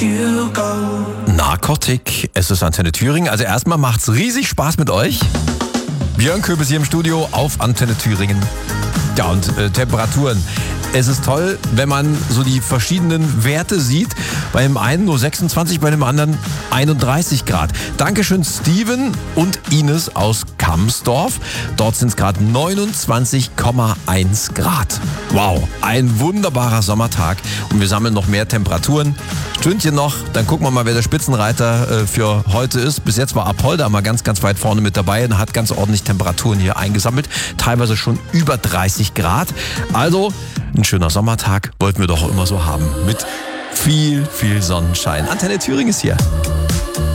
Narcotic, es ist Antenne Thüringen. Also erstmal macht's riesig Spaß mit euch. Björn Köbis hier im Studio auf Antenne Thüringen. Ja, und Temperaturen. Es ist toll, wenn man so die verschiedenen Werte sieht. Bei dem einen nur 26, bei dem anderen 31 Grad. Dankeschön Steven und Ines aus Kamsdorf. Dort sind es gerade 29,1 Grad. Wow, ein wunderbarer Sommertag. Und wir sammeln noch mehr Temperaturen. Stündchen noch, dann gucken wir mal, wer der Spitzenreiter für heute ist. Bis jetzt war Apolda mal ganz, ganz weit vorne mit dabei und hat ganz ordentlich Temperaturen hier eingesammelt. Teilweise schon über 30 Grad. Also ein schöner Sommertag wollten wir doch immer so haben. Mit viel, viel Sonnenschein. Antenne Thüringen ist hier.